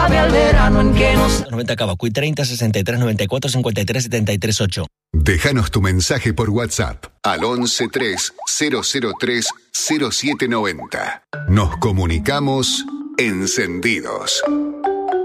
al verano en que nos... 90 Cavacuy 30 63 94 53 73 8. Déjanos tu mensaje por WhatsApp al 113 003 0790. Nos comunicamos encendidos.